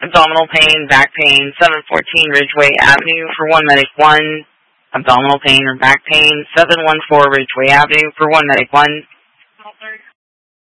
abdominal pain, back pain, 714 Ridgeway Avenue for 1 Medic 1. Abdominal pain or back pain, 714 Ridgeway Avenue for 1 Medic 1.